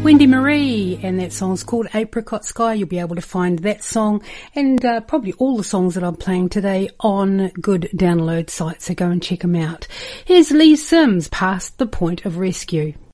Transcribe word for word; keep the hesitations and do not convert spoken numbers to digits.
Wendy Marie, and that song's called Apricot Sky. You'll be able to find that song and uh, probably all the songs that I'm playing today on good download sites, so go and check them out. Here's Lee Sims, Past the Point of Rescue.